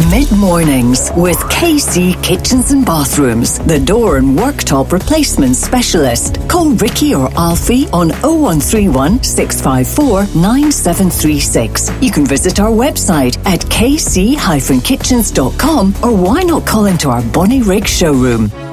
Mid-mornings with KC Kitchens and Bathrooms, the door and worktop replacement specialist. Call Ricky or Alfie on 0131 654 9736. You can visit our website at kc-kitchens.com, or why not call into our Bonnie Rig showroom.